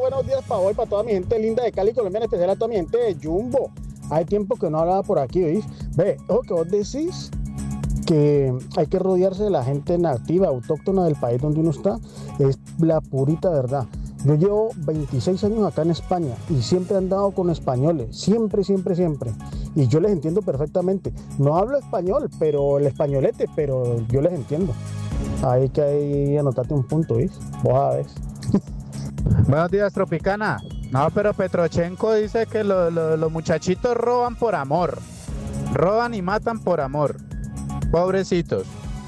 buenos días para hoy, para toda mi gente linda de Cali, Colombia, en especial a toda mi gente de Jumbo. Hay tiempo que no hablaba por aquí, ¿veis? Ve, ojo que vos decís que hay que rodearse de la gente nativa, autóctona del país donde uno está, es la purita verdad. Yo llevo 26 años acá en España y siempre he andado con españoles, siempre. Y yo les entiendo perfectamente. No hablo español, pero el españolete, pero yo les entiendo. Hay que anotarte un punto, ¿ves? Vos sabés. Buenos días, Tropicana. No, pero Petrochenko dice que los muchachitos roban por amor. Roban y matan por amor. Pobrecitos.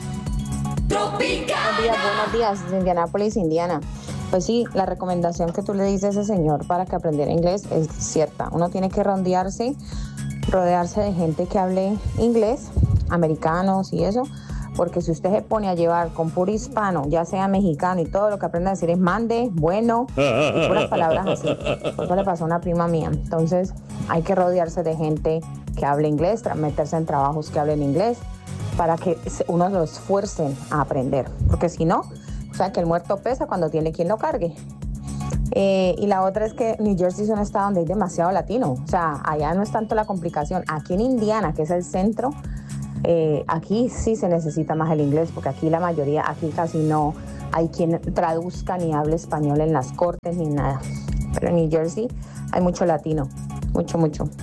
Buenos días, de Indianápolis, Indiana. Pues sí, la recomendación que tú le dices a ese señor para que aprendiera inglés es cierta. Uno tiene que rodearse de gente que hable inglés, americanos y eso, porque si usted se pone a llevar con puro hispano, ya sea mexicano, y todo lo que aprende a decir es mande, bueno, y puras palabras así. Eso le pasó a una prima mía. Entonces hay que rodearse de gente que hable inglés, meterse en trabajos que hablen inglés, para que uno lo esfuercen a aprender, porque si no, o sea que el muerto pesa cuando tiene quien lo cargue. Y la otra es que New Jersey es un estado donde hay demasiado latino, o sea, allá no es tanto la complicación. Aquí en Indiana, que es el centro, aquí sí se necesita más el inglés, porque aquí la mayoría, aquí casi no hay quien traduzca ni hable español en las cortes ni nada. Pero en New Jersey hay mucho latino, mucho.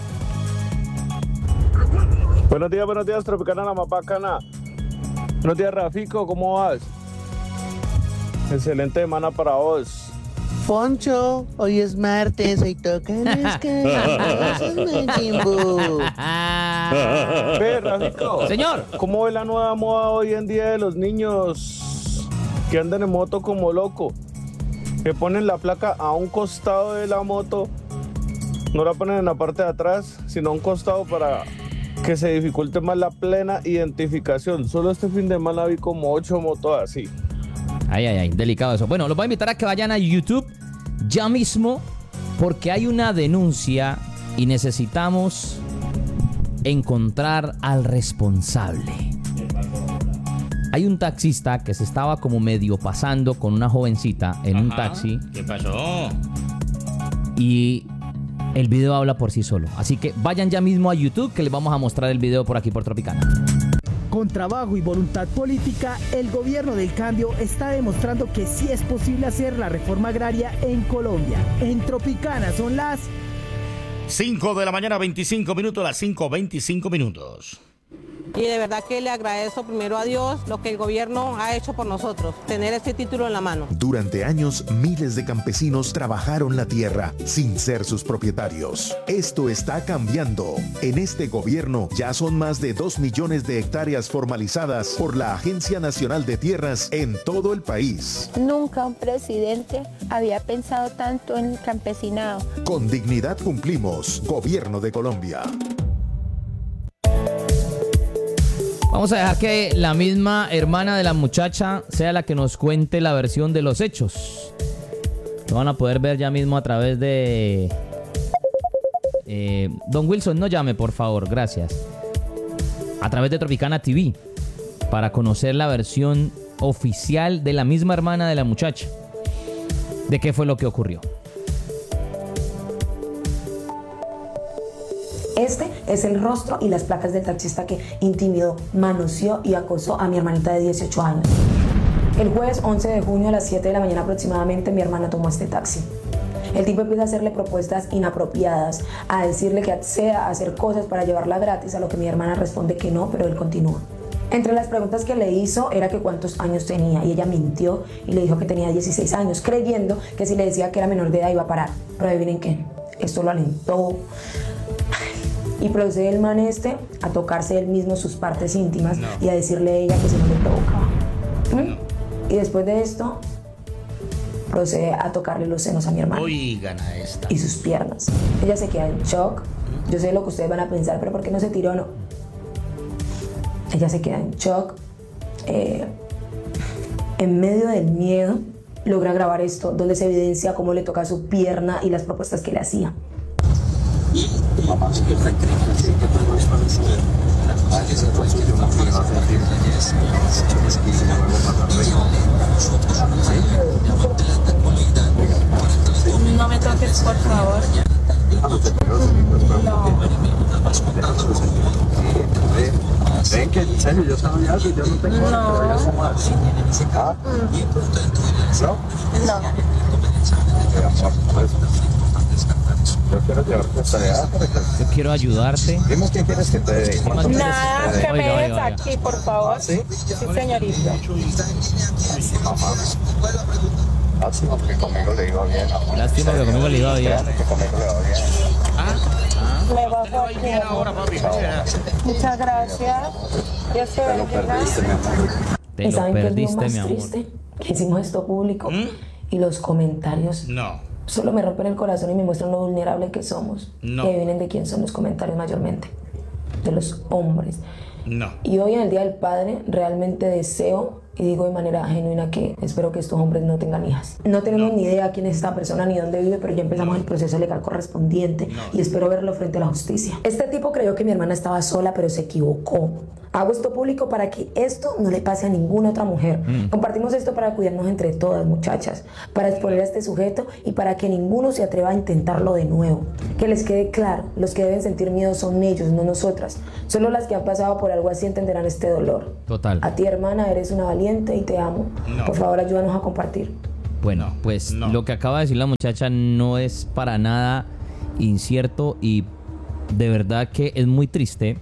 Buenos días, Tropicana, la más bacana. Buenos días, Rafico, ¿cómo vas? Excelente semana para vos. Poncho, hoy es martes, hoy tocan las Ve, Rafico. Señor. ¿Cómo ve la nueva moda hoy en día de los niños que andan en moto como loco? Que ponen la placa a un costado de la moto, no la ponen en la parte de atrás, sino a un costado para que se dificulte más la plena identificación. Solo este fin de semana vi como 8 motos así. Ay, delicado eso. Bueno, los voy a invitar a que vayan a YouTube ya mismo, porque hay una denuncia y necesitamos encontrar al responsable. Hay un taxista que se estaba como medio pasando con una jovencita en un taxi. ¿Qué pasó? Y el video habla por sí solo. Así que vayan ya mismo a YouTube, que les vamos a mostrar el video por aquí por Tropicana. Con trabajo y voluntad política, el gobierno del cambio está demostrando que sí es posible hacer la reforma agraria en Colombia. En Tropicana son las 5 de la mañana, 25 minutos, las 5:25. Y de verdad que le agradezco primero a Dios lo que el gobierno ha hecho por nosotros, tener este título en la mano. Durante años, miles de campesinos trabajaron la tierra sin ser sus propietarios. Esto está cambiando. En este gobierno ya son más de 2 millones de hectáreas formalizadas por la Agencia Nacional de Tierras en todo el país. Nunca un presidente había pensado tanto en el campesinado. Con dignidad cumplimos. Gobierno de Colombia. Vamos a dejar que la misma hermana de la muchacha sea la que nos cuente la versión de los hechos. Lo van a poder ver ya mismo a través de... Don Wilson, no llame, por favor, gracias. A través de Tropicana TV, para conocer la versión oficial de la misma hermana de la muchacha. De qué fue lo que ocurrió. Este es el rostro y las placas del taxista que intimidó, manoseó y acosó a mi hermanita de 18 años. El jueves 11 de junio a las 7 de la mañana aproximadamente mi hermana tomó este taxi. El tipo empieza a hacerle propuestas inapropiadas, a decirle que acceda a hacer cosas para llevarla gratis, a lo que mi hermana responde que no, pero él continúa. Entre las preguntas que le hizo era que cuántos años tenía, y ella mintió y le dijo que tenía 16 años, creyendo que si le decía que era menor de edad iba a parar. Pero adivinen qué, esto lo alentó. Y procede el man a tocarse él mismo sus partes íntimas y a decirle a ella que si no le toca. Y después de esto, procede a tocarle los senos a mi hermana. Oigan a esta. Y sus piernas. Ella se queda en shock. Yo sé lo que ustedes van a pensar, pero ¿por qué no se tiró? No. Ella se queda en shock. En medio del miedo, logra grabar esto, donde se evidencia cómo le toca su pierna y las propuestas que le hacía. No me Por favor. ¿Ven que en serio yo sabía algo? Yo no tengo No. No. Yo quiero llevarte hasta allá. Yo quiero ayudarte. Dime qué quieres que te dé. Nada, que me Oiga, des oiga. aquí, por favor. ¿Sí? Sí, señorita. Lástima porque conmigo le iba bien. Lástima que conmigo le iba bien. Que conmigo le va bien. Me bajo aquí. Muchas gracias. Dios te Te lo bendiga. perdiste, mi amor. Te ¿Y lo saben qué es lo perdiste, más mi amor. triste? Que hicimos esto público y los comentarios No. solo me rompen el corazón y me muestran lo vulnerable que somos. No. Que vienen de quién son los comentarios mayormente. De los hombres. No. Y hoy en el Día del Padre realmente deseo y digo de manera genuina que espero que estos hombres no tengan hijas. No tenemos ni idea quién es esta persona ni dónde vive, pero ya empezamos el proceso legal correspondiente y espero verlo frente a la justicia. Este tipo creyó que mi hermana estaba sola, pero se equivocó. Hago esto público para que esto no le pase a ninguna otra mujer. Compartimos esto para cuidarnos entre todas, muchachas, para exponer a este sujeto y para que ninguno se atreva a intentarlo de nuevo. Que les quede claro, los que deben sentir miedo son ellos, no nosotras. Solo las que han pasado por algo así entenderán este dolor. Total. A ti, hermana, eres una valiente y te amo. No. Por favor, ayúdanos a compartir. Bueno, pues no. lo que acaba de decir la muchacha no es para nada incierto y de verdad que es muy triste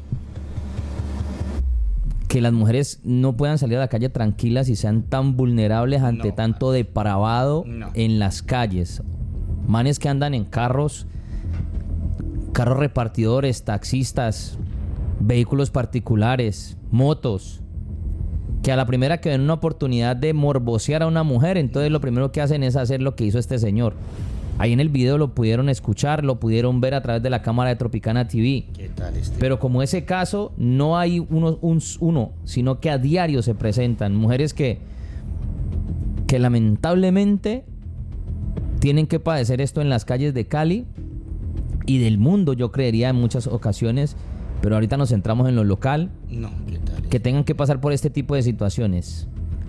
que las mujeres no puedan salir a la calle tranquilas y sean tan vulnerables ante tanto depravado en las calles. Manes que andan en carros repartidores, taxistas, vehículos particulares, motos, que a la primera que ven una oportunidad de morbosear a una mujer, entonces lo primero que hacen es hacer lo que hizo este señor. Ahí en el video lo pudieron escuchar, lo pudieron ver a través de la cámara de Tropicana TV. ¿Qué tal este? Pero como ese caso, no hay uno, sino que a diario se presentan mujeres que lamentablemente tienen que padecer esto en las calles de Cali y del mundo, yo creería, en muchas ocasiones. Pero ahorita nos centramos en lo local. No, ¿qué tal? Que tengan que pasar por este tipo de situaciones.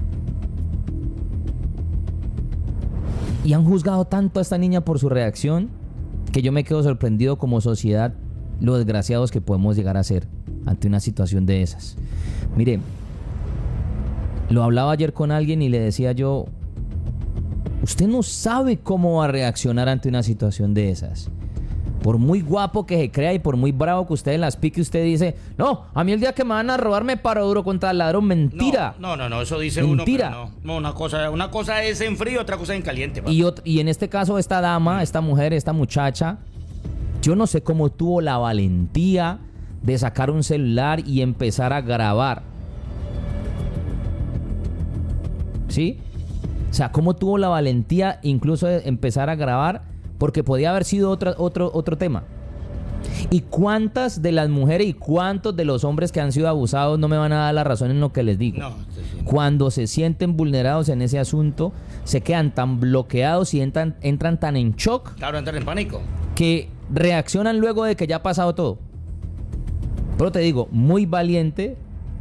Y han juzgado tanto a esta niña por su reacción que yo me quedo sorprendido como sociedad lo desgraciados que podemos llegar a ser ante una situación de esas. Mire, lo hablaba ayer con alguien y le decía yo, usted no sabe cómo va a reaccionar ante una situación de esas. Por muy guapo que se crea y por muy bravo que usted las pique, usted dice, no, a mí el día que me van a robar me paro duro contra el ladrón. Mentira. No, eso dice Mentira. uno, pero no. No, una cosa es en frío, otra cosa es en caliente. Y en este caso, esta dama, esta mujer, esta muchacha, yo no sé cómo tuvo la valentía de sacar un celular y empezar a grabar. ¿Sí? O sea, cómo tuvo la valentía incluso de empezar a grabar, porque podía haber sido otro tema. ¿Y cuántas de las mujeres y cuántos de los hombres que han sido abusados no me van a dar la razón en lo que les digo? No, Cuando se sienten vulnerados en ese asunto, se quedan tan bloqueados y entran tan en shock. Claro, entran en pánico. Que reaccionan luego de que ya ha pasado todo. Pero te digo, muy valiente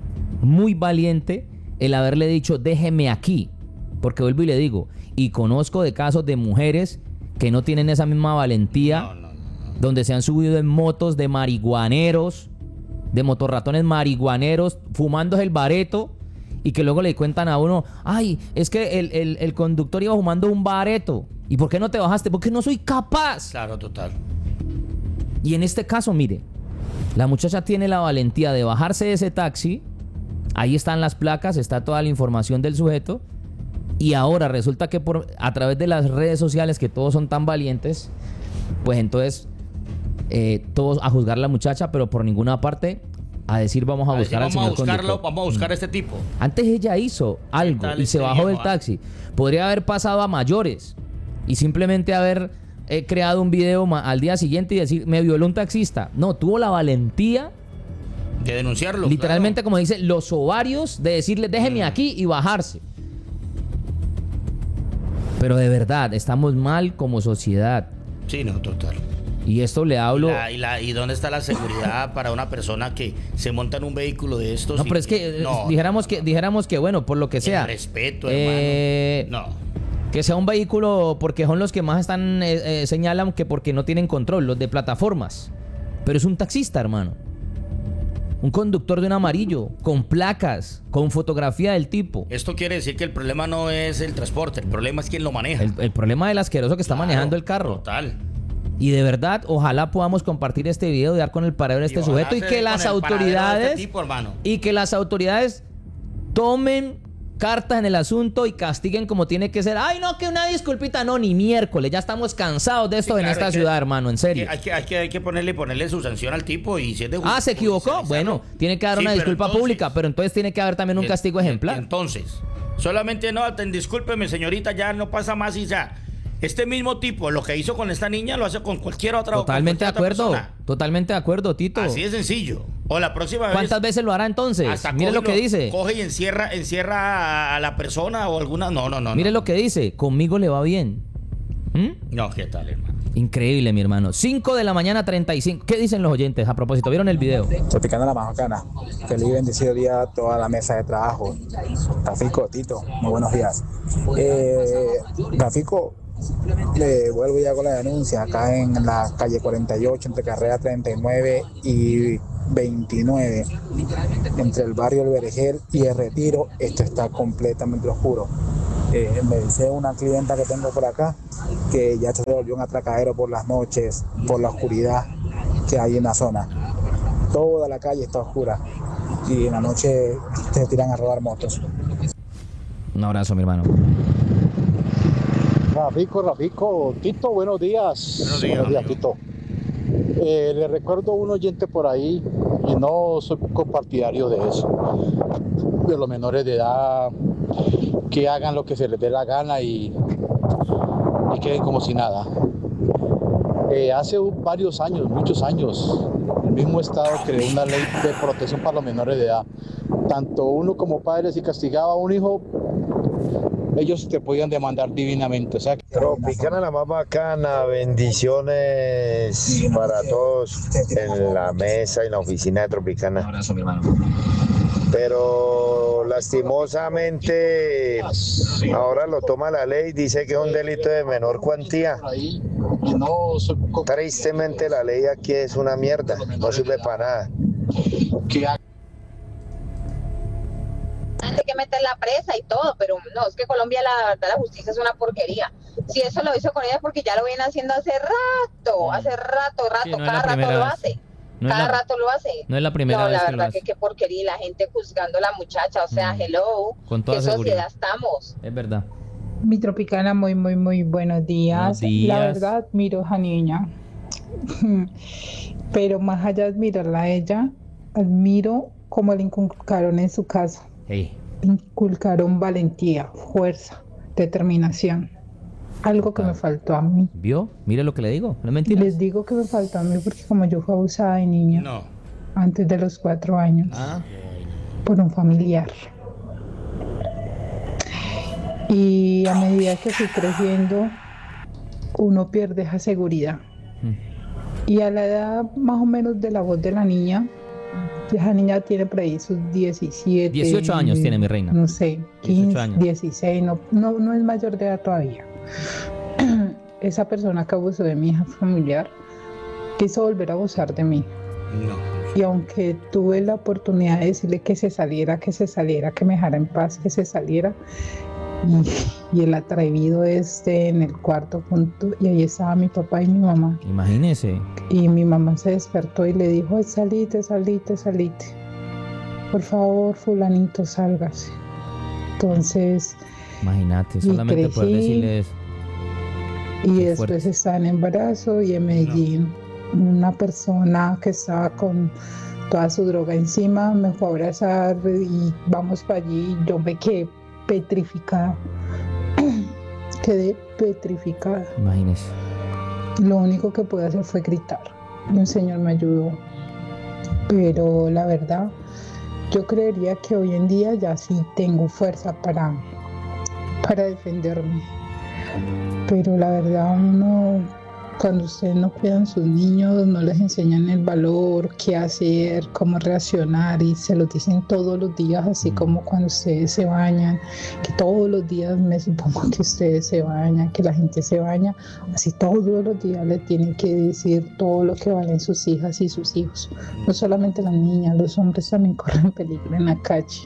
el haberle dicho, déjeme aquí. Porque vuelvo y le digo, y conozco de casos de mujeres que no tienen esa misma valentía, donde se han subido en motos de marihuaneros, de motorratones marihuaneros, fumándose el bareto, y que luego le cuentan a uno, ay, es que el conductor iba fumando un bareto, ¿y por qué no te bajaste? Porque no soy capaz. Claro, total. Y en este caso, mire, la muchacha tiene la valentía de bajarse de ese taxi, ahí están las placas, está toda la información del sujeto, y ahora resulta que a través de las redes sociales, que todos son tan valientes, pues entonces todos a juzgar a la muchacha, pero por ninguna parte a decir vamos a buscar al señor conductor. Vamos a buscar a este tipo. Antes ella hizo algo y se bajó del taxi. Podría haber pasado a mayores y simplemente haber creado un video al día siguiente y decir, me violó un taxista. No, tuvo la valentía de denunciarlo. Literalmente, como dice, los ovarios de decirle, déjeme aquí y bajarse. Pero de verdad, estamos mal como sociedad. Sí, no, total. Y esto le hablo... ¿Y dónde está la seguridad para una persona que se monta en un vehículo de estos? No, pero es que dijéramos que bueno, por lo que sea. El respeto, hermano. No. Que sea un vehículo, porque son los que más están señalan que porque no tienen control, los de plataformas. Pero es un taxista, hermano. Un conductor de un amarillo, con placas, con fotografía del tipo. Esto quiere decir que el problema no es el transporte, el problema es quién lo maneja. El problema es el asqueroso que está manejando el carro. Total. Y de verdad, ojalá podamos compartir este video y dar con el paradero de este sujeto y que las autoridades y que las autoridades tomen cartas en el asunto y castiguen como tiene que ser. Ay, no, que una disculpita, no, ni miércoles. Ya estamos cansados de esto en esta ciudad, hermano, en serio. Hay que ponerle su sanción al tipo y si es de ¿se equivocó? Bueno, tiene que dar una disculpa pública, pero entonces tiene que haber también un castigo ejemplar. Entonces, solamente no, discúlpeme, señorita, ya no pasa más y ya. Este mismo tipo, lo que hizo con esta niña, lo hace con cualquier otra persona. Totalmente de acuerdo, Tito. Así de sencillo. O la próxima vez. ¿Cuántas veces lo hará entonces? Mire lo que dice. Coge y encierra a la persona o alguna. No. Mire lo que dice. Conmigo le va bien. No, ¿qué tal, hermano? Increíble, mi hermano. 5 de la mañana, 35. ¿Qué dicen los oyentes? A propósito, ¿vieron el video? Tropicana la más bacana. Feliz y bendecido día a toda la mesa de trabajo. Rafico, Tito, muy buenos días. Rafico, le vuelvo ya con la denuncia. Acá en la calle 48, entre carrera 39 y 29, entre el barrio El Vergel y El Retiro, esto está completamente oscuro. Me dice una clienta que tengo por acá que ya se volvió un atracadero por las noches, por la oscuridad que hay en la zona. Toda la calle está oscura y en la noche se tiran a robar motos. Un abrazo, mi hermano. Rafico, Tito, buenos días. Buenos días, Tito. Le recuerdo a un oyente por ahí, y no soy compartidario de eso, de los menores de edad, que hagan lo que se les dé la gana y queden como si nada. Hace varios años, muchos años, el mismo Estado creó una ley de protección para los menores de edad. Tanto uno como padre, si castigaba a un hijo, ellos te podían demandar divinamente. O sea, Tropicana la más bacana, bendiciones para todos en la mesa y en la oficina de Tropicana. Un abrazo, mi hermano. Pero lastimosamente ahora lo toma la ley, dice que es un delito de menor cuantía. Tristemente la ley aquí es una mierda, no sirve para nada. Hay que meterla presa y todo, pero no, es que Colombia la verdad la justicia es una porquería. Si eso lo hizo con ella es porque ya lo viene haciendo hace rato, Sí, no cada rato lo hace. Cada rato lo hace. No es la primera vez que lo hace. No, la verdad que qué porquería, y la gente juzgando a la muchacha, o sea, hello, con toda ¿qué seguridad sociedad estamos? Es verdad. Mi Tropicana, muy buenos días. La verdad, admiro a esa niña. Pero más allá de admirarla a ella, admiro cómo le inculcaron en su casa. Inculcaron valentía, fuerza, determinación. Algo que me faltó a mí. ¿Vio? Mire lo que le digo. No es mentira. Les digo que me faltó a mí porque como yo fui abusada de niña antes de los 4 años por un familiar. Y a medida que fui creciendo, uno pierde esa seguridad. Y a la edad más o menos de la voz de la niña, esa niña tiene por ahí sus 17... 18 años tiene mi reina. No sé, 15, 16, no es mayor de edad todavía. Esa persona que abusó de mi hija familiar quiso volver a abusar de mí. Y aunque tuve la oportunidad de decirle que se saliera, que me dejara en paz, que se saliera, y el atrevido en el cuarto junto, y ahí estaba mi papá y mi mamá. Imagínese. Y mi mamá se despertó y le dijo: salite. Por favor, fulanito, sálgase. Entonces... Imagínate, solamente poder decirle eso. Y después estaba en embarazo y en Medellín una persona que estaba con toda su droga encima me fue a abrazar y vamos para allí. Yo me quedé petrificada. Imagínese. Lo único que pude hacer fue gritar y un señor me ayudó. Pero la verdad, yo creería que hoy en día ya sí tengo fuerza para defenderme. Pero la verdad, uno Cuando ustedes no cuidan sus niños, no les enseñan el valor, qué hacer, cómo reaccionar, y se lo dicen todos los días, así como cuando ustedes se bañan, que todos los días me supongo que ustedes se bañan, que la gente se baña, así todos los días le tienen que decir todo lo que valen sus hijas y sus hijos. No solamente las niñas, los hombres también corren peligro en la calle.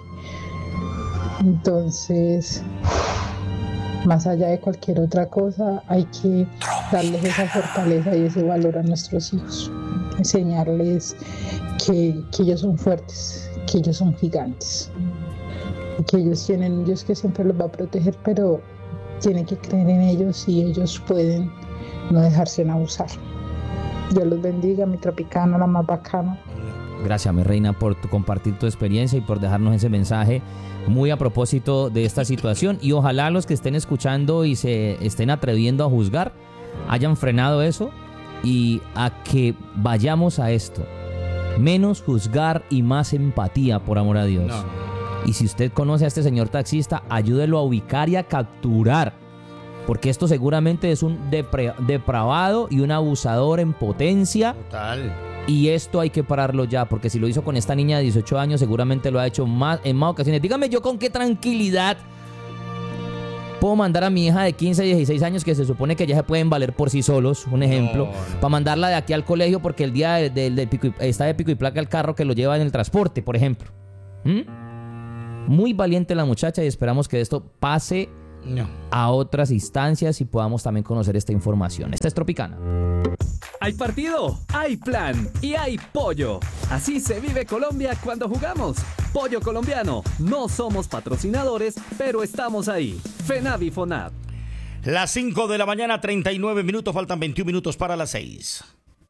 Entonces, más allá de cualquier otra cosa, hay que darles esa fortaleza y ese valor a nuestros hijos. Enseñarles que ellos son fuertes, que ellos son gigantes. Y que ellos tienen un Dios que siempre los va a proteger, pero tienen que creer en ellos y ellos pueden no dejarse abusar. Dios los bendiga, mi tropicana, la más bacana. Gracias, mi reina, por compartir tu experiencia y por dejarnos ese mensaje muy a propósito de esta situación. Y ojalá los que estén escuchando y se estén atreviendo a juzgar hayan frenado eso y a que vayamos a esto. Menos juzgar y más empatía, por amor a Dios. No. Y si usted conoce a este señor taxista, ayúdelo a ubicar y a capturar. Porque esto seguramente es un depravado y un abusador en potencia. Total. Y esto hay que pararlo ya, porque si lo hizo con esta niña de 18 años, seguramente lo ha hecho en más ocasiones. Dígame yo con qué tranquilidad puedo mandar a mi hija de 15, 16 años, que se supone que ya se pueden valer por sí solos, un ejemplo, para mandarla de aquí al colegio porque el día está de pico y placa el carro que lo lleva en el transporte, por ejemplo. Muy valiente la muchacha y esperamos que esto pase a otras instancias y podamos también conocer esta información. Esta es Tropicana. Hay partido, hay plan y hay pollo. Así se vive Colombia cuando jugamos. Pollo colombiano. No somos patrocinadores, pero estamos ahí. FENAVI FONAP. Las 5 de la mañana, 39 minutos. Faltan 21 minutos para las 6.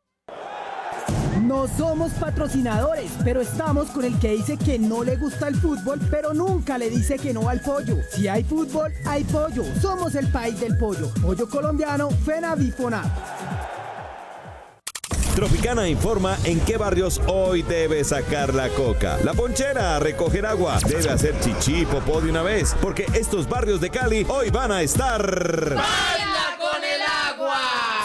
No somos patrocinadores, pero estamos con el que dice que no le gusta el fútbol, pero nunca le dice que no al pollo. Si hay fútbol, hay pollo. Somos el país del pollo. Pollo colombiano, FENAVI FONAP. Tropicana informa en qué barrios hoy debe sacar la coca. La ponchera a recoger agua. Debe hacer chichi, popó de una vez, porque estos barrios de Cali hoy van a estar... ¡Baila con el agua!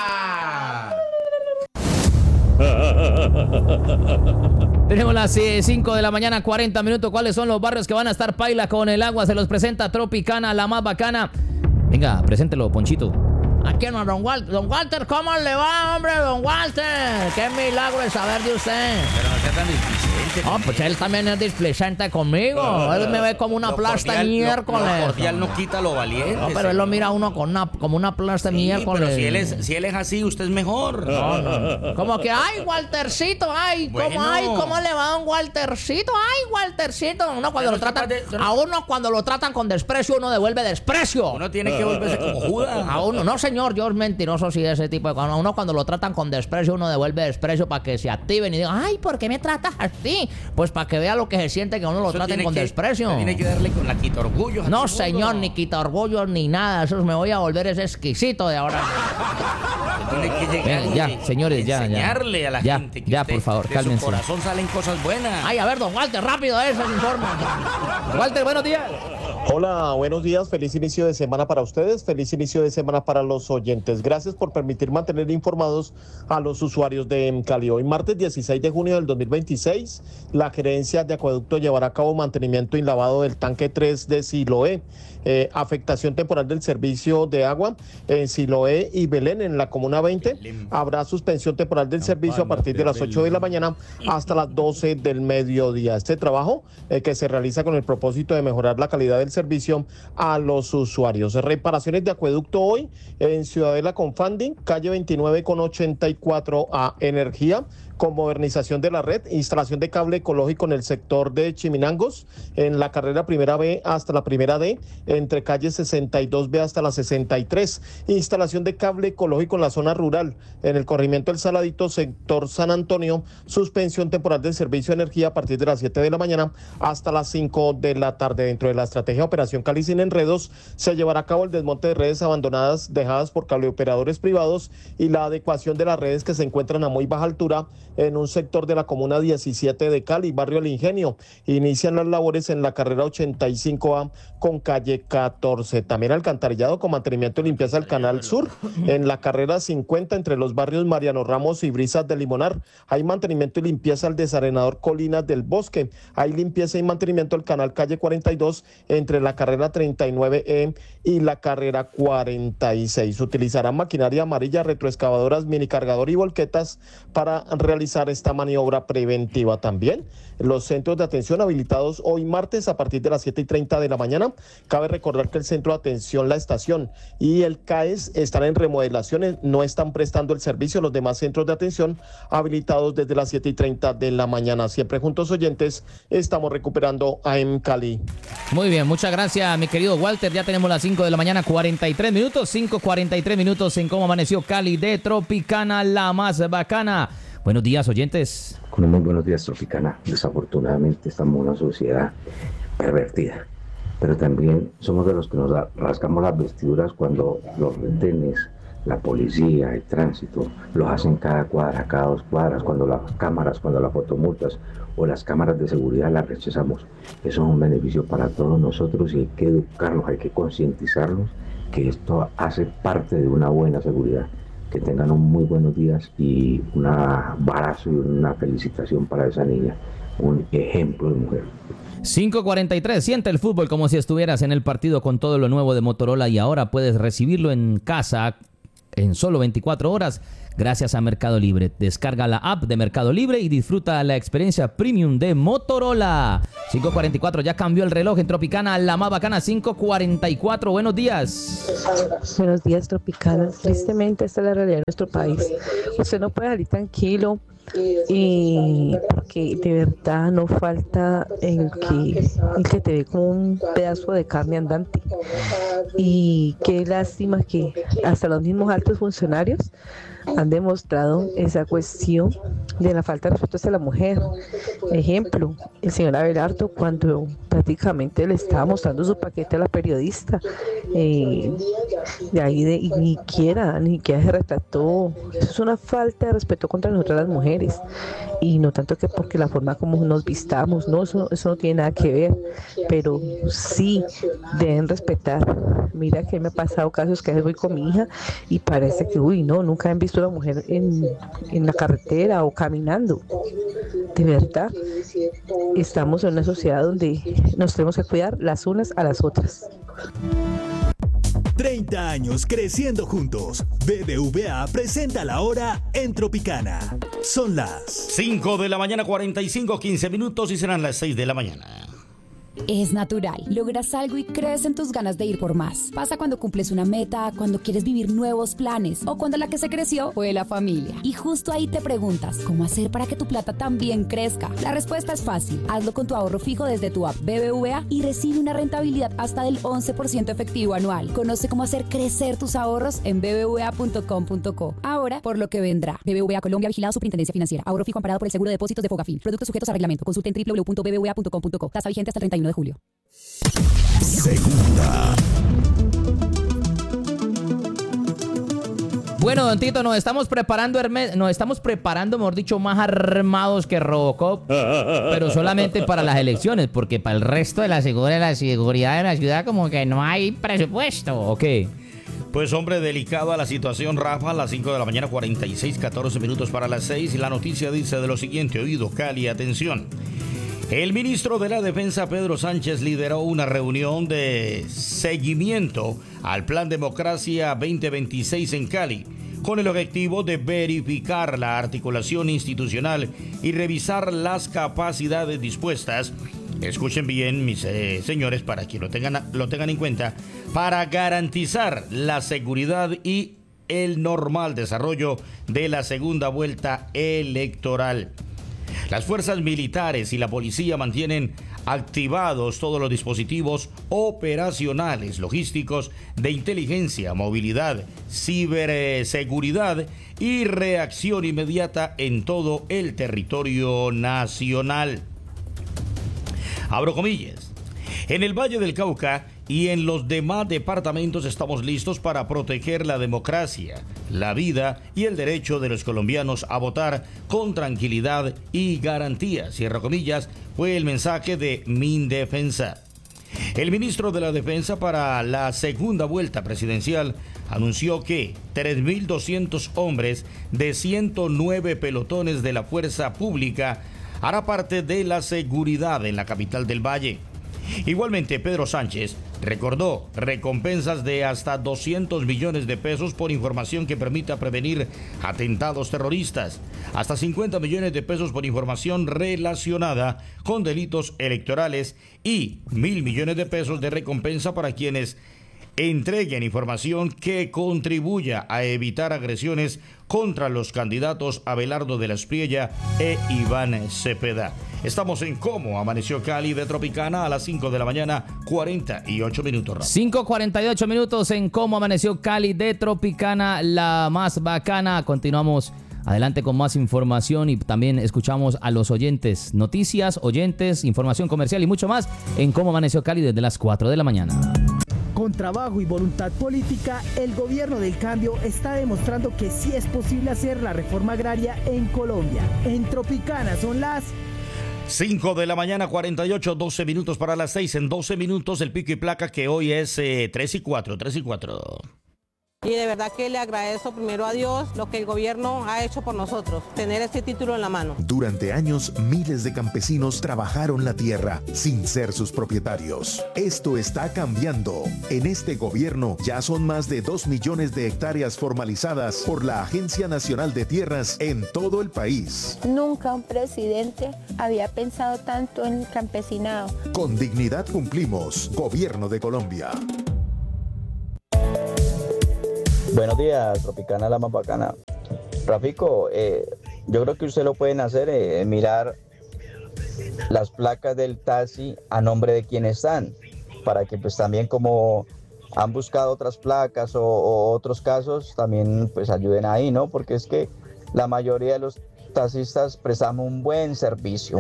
Tenemos las 5 de la mañana, 40 minutos. ¿Cuáles son los barrios que van a estar paila con el agua? Se los presenta Tropicana, la más bacana. Venga, preséntelo, Ponchito. Aquí no, don Walter, ¿cómo le va, hombre, don Walter? Qué milagro el saber de usted. Pero no sea tan displicente. No, pues él también es displicente conmigo. Él me ve como una plasta de miércoles. Lo cordial no quita lo valiente. No, pero él lo mira a uno como una plasta de miércoles. Pero si él es así, usted es mejor. No. Como que, ay, Waltercito, ay, bueno. ¿Cómo le va, don Waltercito? Ay, Waltercito. A uno cuando lo tratan con desprecio, uno devuelve desprecio. Uno tiene que volverse como Judas. A uno, no, señor, yo es mentiroso si ese tipo de cosas. Uno cuando lo tratan con desprecio, uno devuelve desprecio para que se activen y digan, ay, ¿por qué me tratas así? Pues para que vea lo que se siente que uno lo traten con desprecio. Tiene que darle con la quita orgullo. No, señor, ni quita orgullo ni nada. Eso me voy a volver ese exquisito de ahora. Tiene que llegar ya, señores, enseñarle a la gente que ya, por favor, cálmense. De su corazón salen cosas buenas. Ay, a ver, don Walter, rápido eso, informe. Walter, buenos días. Hola, buenos días, feliz inicio de semana para ustedes, feliz inicio de semana para los oyentes. Gracias por permitir mantener informados a los usuarios de Cali. Hoy martes 16 de junio del 2026, la gerencia de acueducto llevará a cabo mantenimiento y lavado del tanque 3 de Siloé. Afectación temporal del servicio de agua en Siloé y Belén en la Comuna 20. Habrá suspensión temporal del servicio a partir de las 8 de la mañana hasta las 12 del mediodía. Este trabajo que se realiza con el propósito de mejorar la calidad del servicio a los usuarios. Reparaciones de acueducto hoy en Ciudadela con Funding, calle 29 con 84 a Energía, con modernización de la red, instalación de cable ecológico en el sector de Chiminangos, en la carrera primera B hasta la primera D, entre calle 62B hasta la 63, instalación de cable ecológico en la zona rural, en el corrimiento del Saladito, sector San Antonio, suspensión temporal del servicio de energía a partir de las 7 de la mañana hasta las 5 de la tarde. Dentro de la estrategia Operación Cali sin enredos, se llevará a cabo el desmonte de redes abandonadas dejadas por cableoperadores privados y la adecuación de las redes que se encuentran a muy baja altura en un sector de la comuna 17 de Cali, barrio El Ingenio. Inician las labores en la carrera 85A con calle 14. También alcantarillado con mantenimiento y limpieza del Canal Sur en la carrera 50 entre los barrios Mariano Ramos y Brisas de Limonar. Hay mantenimiento y limpieza al desarenador Colinas del Bosque. Hay limpieza y mantenimiento al canal calle 42 entre la carrera 39E y la carrera 46. Utilizarán maquinaria amarilla, retroexcavadoras, minicargador y volquetas para realizar esta maniobra preventiva. También los centros de atención habilitados hoy martes a partir de las 7:30 de la mañana. Cabe recordar que el centro de atención La Estación y el CAES están en remodelaciones, no están prestando el servicio. Los demás centros de atención habilitados desde las 7:30 de la mañana. Siempre juntos, oyentes, estamos recuperando AM Cali. Muy bien, muchas gracias, mi querido Walter. Ya tenemos las 5 de la mañana, 43 minutos, 5:43 minutos en cómo amaneció Cali de Tropicana, la más bacana. Buenos días, oyentes. Con muy buenos días, Tropicana. Desafortunadamente estamos en una sociedad pervertida, pero también somos de los que nos rascamos las vestiduras cuando los retenes, la policía, el tránsito, los hacen cada cuadra, cada 2 cuadras, cuando las cámaras, cuando las fotomultas o las cámaras de seguridad las rechazamos. Eso es un beneficio para todos nosotros y hay que educarlos, hay que concientizarlos que esto hace parte de una buena seguridad. Que tengan un muy buenos días y un abrazo y una felicitación para esa niña, un ejemplo de mujer. 5:43, siente el fútbol como si estuvieras en el partido con todo lo nuevo de Motorola y ahora puedes recibirlo en casa en solo 24 horas gracias a Mercado Libre. Descarga la app de Mercado Libre y disfruta la experiencia premium de Motorola. 5:44, ya cambió el reloj en Tropicana, la más bacana. 5:44, buenos días. Buenos días, Tropicana. Tristemente esta es la realidad de nuestro país. Usted no puede salir tranquilo y porque de verdad no falta el que te ve como un pedazo de carne andante. Y qué lástima que hasta los mismos altos funcionarios han demostrado esa cuestión de la falta de respeto hacia la mujer. Ejemplo, el señor Abelardo, cuando prácticamente le estaba mostrando su paquete a la periodista, de ahí y ni siquiera se retrató. Eso es una falta de respeto contra nosotras las mujeres, y no tanto que porque la forma como nos vistamos, no, eso no tiene nada que ver, pero sí deben respetar. Mira que me ha pasado casos que a veces voy con mi hija y parece que, nunca han visto a una mujer en la carretera o caminando. De verdad, estamos en una sociedad donde nos tenemos que cuidar las unas a las otras. 30 años creciendo juntos. BBVA presenta la hora en Tropicana. Son las 5 de la mañana, 15 minutos y serán las 6 de la mañana. Es natural. Logras algo y crees en tus ganas de ir por más. Pasa cuando cumples una meta, cuando quieres vivir nuevos planes o cuando la que se creció fue la familia. Y justo ahí te preguntas, ¿cómo hacer para que tu plata también crezca? La respuesta es fácil. Hazlo con tu ahorro fijo desde tu app BBVA y recibe una rentabilidad hasta del 11% efectivo anual. Conoce cómo hacer crecer tus ahorros en bbva.com.co. Ahora, por lo que vendrá. BBVA Colombia, vigilado Superintendencia Financiera. Ahorro fijo amparado por el Seguro de Depósitos de Fogafín. Productos sujetos a reglamento. Consulte en www.bbva.com.co. Tasa vigente hasta el 31 de julio. Segunda. Bueno, don Tito, nos estamos preparando, mejor dicho, más armados que Robocop, pero solamente para las elecciones, porque para el resto de la seguridad de la ciudad como que no hay presupuesto, ¿o qué? Pues hombre, delicada la situación, Rafa, a las 5 de la mañana, 14 minutos para las 6, y la noticia dice de lo siguiente: oído, Cali, atención. El ministro de la Defensa, Pedro Sánchez, lideró una reunión de seguimiento al Plan Democracia 2026 en Cali, con el objetivo de verificar la articulación institucional y revisar las capacidades dispuestas. Escuchen bien, mis señores, para que lo tengan en cuenta, para garantizar la seguridad y el normal desarrollo de la segunda vuelta electoral. Las fuerzas militares y la policía mantienen activados todos los dispositivos operacionales, logísticos, de inteligencia, movilidad, ciberseguridad y reacción inmediata en todo el territorio nacional. Abro comillas. En el Valle del Cauca y en los demás departamentos estamos listos para proteger la democracia, la vida y el derecho de los colombianos a votar con tranquilidad y garantía. Cierra comillas, fue el mensaje de Mindefensa. El ministro de la Defensa para la segunda vuelta presidencial anunció que 3.200 hombres de 109 pelotones de la fuerza pública hará parte de la seguridad en la capital del Valle. Igualmente, Pedro Sánchez recordó recompensas de hasta 200 millones de pesos por información que permita prevenir atentados terroristas, hasta 50 millones de pesos por información relacionada con delitos electorales y 1.000 millones de pesos de recompensa para quienes entreguen información que contribuya a evitar agresiones contra los candidatos Abelardo de la Espriella e Iván Cepeda. Estamos en Cómo Amaneció Cali de Tropicana a las 5 de la mañana, 48 minutos. 5:48 minutos en Cómo Amaneció Cali de Tropicana, la más bacana. Continuamos adelante con más información y también escuchamos a los oyentes. Noticias, oyentes, información comercial y mucho más en Cómo Amaneció Cali desde las 4 de la mañana. Con trabajo y voluntad política, el gobierno del cambio está demostrando que sí es posible hacer la reforma agraria en Colombia. En Tropicana son las 5 de la mañana, 48, 12 minutos para las 6. En 12 minutos el pico y placa, que hoy es 3 y 4. Y de verdad que le agradezco primero a Dios lo que el gobierno ha hecho por nosotros, tener este título en la mano. Durante años, miles de campesinos trabajaron la tierra sin ser sus propietarios. Esto está cambiando. En este gobierno ya son más de 2 millones de hectáreas formalizadas por la Agencia Nacional de Tierras en todo el país. Nunca un presidente había pensado tanto en el campesinado. Con dignidad cumplimos. Gobierno de Colombia. Buenos días, Tropicana, la más bacana. Rafico, yo creo que usted lo pueden hacer, mirar las placas del taxi a nombre de quienes están, para que pues también como han buscado otras placas o otros casos, también pues ayuden ahí, ¿no? Porque es que la mayoría de los taxistas prestamos un buen servicio,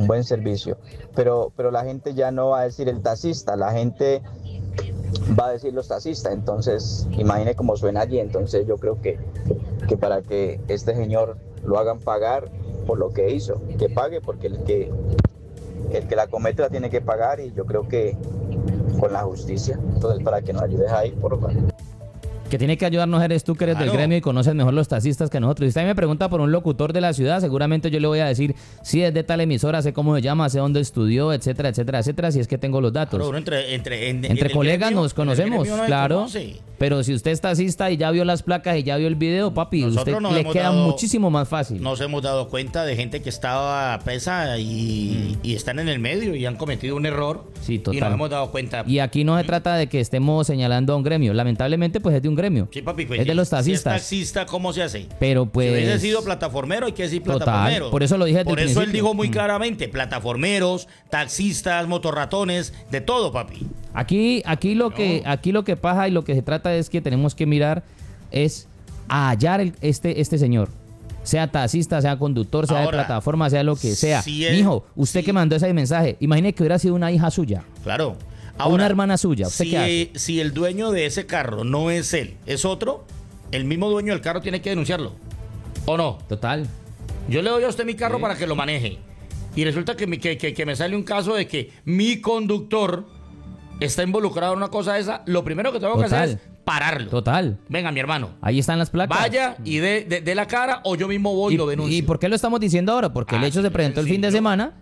pero la gente ya no va a decir el taxista, la gente va a decir los taxistas. Entonces imagine cómo suena allí. Entonces yo creo que para que este señor lo hagan pagar por lo que hizo, que pague, porque el que la comete la tiene que pagar, y yo creo que con la justicia. Entonces, para que nos ayudes ahí, por favor. Que tiene que ayudarnos eres tú, que eres del gremio y conoces mejor los taxistas que nosotros. Si usted me pregunta por un locutor de la ciudad, seguramente yo le voy a decir si es de tal emisora, sé cómo se llama, sé dónde estudió, etcétera, etcétera, etcétera, si es que tengo los datos. Claro, entre colegas gremio, nos conocemos, claro. Pero si usted es taxista y ya vio las placas y ya vio el video, papi, usted le queda muchísimo más fácil. Nos hemos dado cuenta de gente que estaba presa y están en el medio y han cometido un error. Sí, total. Y nos hemos dado cuenta. Y aquí no se trata de que estemos señalando a un gremio. Lamentablemente, pues es de un gremio. Sí, papi, pues es de los taxistas. Si es taxista, ¿cómo se hace? Pero pues... Si hubiese sido plataformero, hay que decir plataformeros. Total, por eso lo dije desde el principio. Por eso él dijo muy claramente, plataformeros, taxistas, motorratones, de todo, papi. Aquí lo que pasa y lo que se trata es que tenemos que mirar es a hallar este señor. Sea taxista, sea conductor, sea de plataforma, sea lo que sea. Si mijo, usted que mandó ese mensaje, imagine que hubiera sido una hija suya. Claro. Ahora, o una hermana suya. ¿Usted qué hace? Si el dueño de ese carro no es él, es otro, el mismo dueño del carro tiene que denunciarlo. ¿O no? Total. Yo le doy a usted mi carro para que lo maneje. Y resulta que me sale un caso de que mi conductor está involucrado en una cosa esa. Lo primero que tengo que hacer es pararlo. Total. Venga, mi hermano. Ahí están las placas. Vaya y dé la cara, o yo mismo voy y lo denuncio. ¿Y por qué lo estamos diciendo ahora? Porque el hecho se presentó el fin de semana.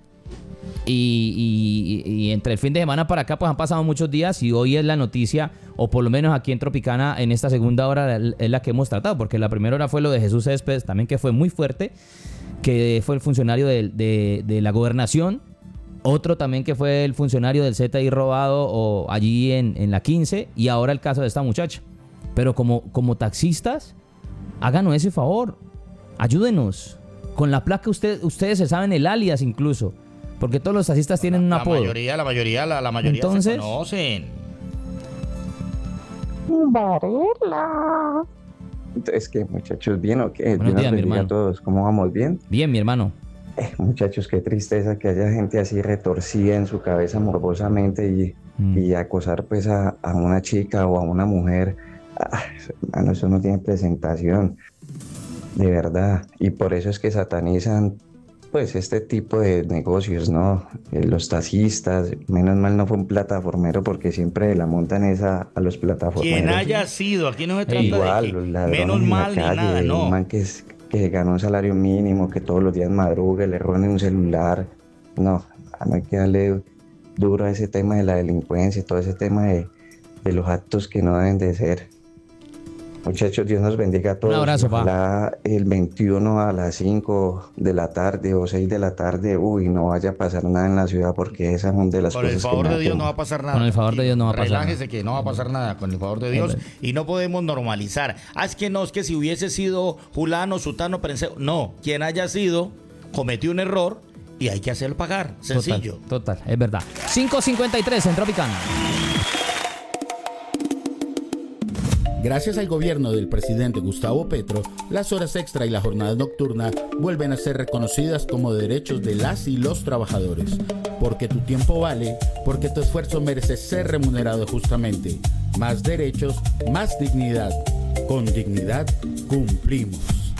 Y entre el fin de semana para acá pues han pasado muchos días, y hoy es la noticia, o por lo menos aquí en Tropicana en esta segunda hora es la que hemos tratado, porque la primera hora fue lo de Jesús Céspedes, también, que fue muy fuerte, que fue el funcionario de la gobernación. Otro también que fue el funcionario del ZI robado o allí en la 15, y ahora el caso de esta muchacha. Pero como taxistas, háganos ese favor, ayúdenos. Con la placa ustedes se saben el alias incluso, porque todos los taxistas tienen un apodo. La mayoría entonces, se conocen. Varela. Es que, muchachos, ¿bien o qué? Buenos días, mi hermano. A todos, ¿cómo vamos? ¿Bien? Bien, mi hermano. Muchachos, qué tristeza que haya gente así retorcida en su cabeza morbosamente y acosar pues a una chica o a una mujer. Hermano, eso no tiene presentación. de verdad. Y por eso es que satanizan pues este tipo de negocios, ¿no? Los taxistas, menos mal no fue un plataformero porque siempre la montan esa a los plataformeros. Quien haya sido, aquí no se trata igual, de los que ladrones menos en la mal ni calle, nada, no. un man que ganó un salario mínimo, que todos los días madruga, le roban un celular. No hay que darle duro a ese tema de la delincuencia, todo ese tema de los actos que no deben de ser. Muchachos, Dios nos bendiga a todos. Un abrazo, Ojalá el 21 a las 5 de la tarde o 6 de la tarde, no vaya a pasar nada en la ciudad porque esa es una de las Con cosas el favor que de Dios no va a pasar nada. Con el favor de Dios no va a pasar nada. Relájese que no va a pasar nada con el favor de Dios. Y no podemos normalizar. Es que si hubiese sido fulano, sutano, prenseo. No, quien haya sido, cometió un error y hay que hacerlo pagar. Sencillo. Total, es verdad. 5:53 en Tropicana. Gracias al gobierno del presidente Gustavo Petro, las horas extra y la jornada nocturna vuelven a ser reconocidas como derechos de las y los trabajadores. Porque tu tiempo vale, porque tu esfuerzo merece ser remunerado justamente. Más derechos, más dignidad. Con dignidad cumplimos.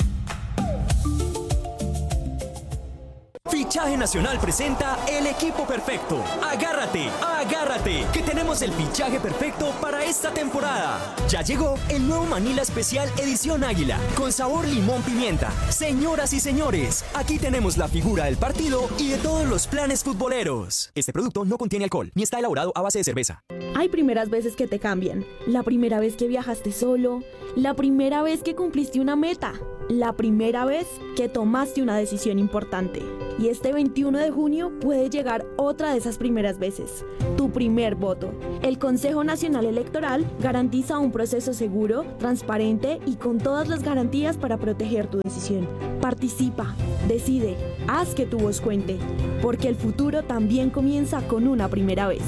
Fichaje Nacional presenta el equipo perfecto. Agárrate, que tenemos el fichaje perfecto para esta temporada. Ya llegó el nuevo Manila Especial Edición Águila, con sabor limón pimienta. Señoras y señores, aquí tenemos la figura del partido y de todos los planes futboleros. Este producto no contiene alcohol, ni está elaborado a base de cerveza. Hay primeras veces que te cambian. La primera vez que viajaste solo, la primera vez que cumpliste una meta, la primera vez que tomaste una decisión importante. Y este 21 de junio puede llegar otra de esas primeras veces, tu primer voto. El Consejo Nacional Electoral garantiza un proceso seguro, transparente y con todas las garantías para proteger tu decisión. Participa, decide, haz que tu voz cuente, porque el futuro también comienza con una primera vez.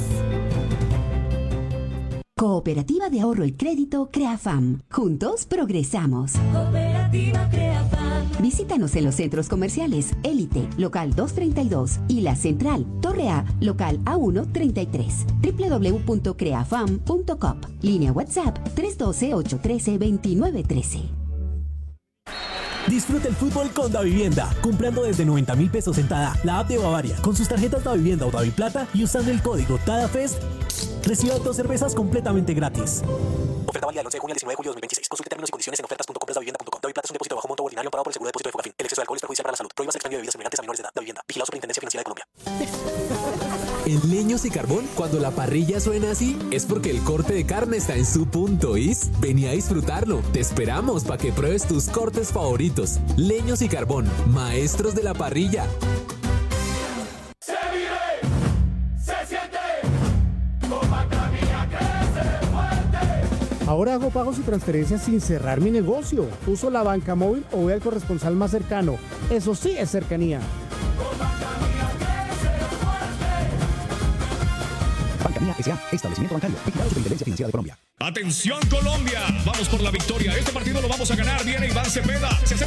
Cooperativa de Ahorro y Crédito CREAFAM. Juntos progresamos. Cooperativa CREAFAM. Visítanos en los centros comerciales Élite, local 232 y La Central, Torre A, local A133. www.creafam.com. Línea WhatsApp 312-813-2913. Disfruta el fútbol con Davivienda, comprando desde 90.000 pesos en Tada, la app de Bavaria, con sus tarjetas Davivienda o Daviplata y usando el código TADAFEST, reciba 2 cervezas completamente gratis. Oferta válida del 11 de junio al 19 de julio de 2026. Consulte términos y condiciones en ofertas.compras.davivienda.com. Daviplata es un depósito bajo monto ordinario amparado por el seguro de depósito de Fogafín. El exceso de alcohol es perjudicial para la salud. Prohíbas el expendio de bebidas embriagantes a menores de edad. Davivienda. Vigilado Superintendencia Financiera de Colombia. En Leños y Carbón, cuando la parrilla suena así, es porque el corte de carne está en su punto, ¿is? Vení a disfrutarlo. Te esperamos para que pruebes tus cortes favoritos. Leños y Carbón, maestros de la parrilla. Se vive, se siente, con Macamía crece fuerte. Ahora hago pagos y transferencias sin cerrar mi negocio. Uso la banca móvil o voy al corresponsal más cercano. Eso sí es cercanía. Banca Mía S.A., establecimiento bancario, vigilado Superintendencia Financiera de Colombia. ¡Atención Colombia! Vamos por la victoria. Este partido lo vamos a ganar. Viene Iván Cepeda.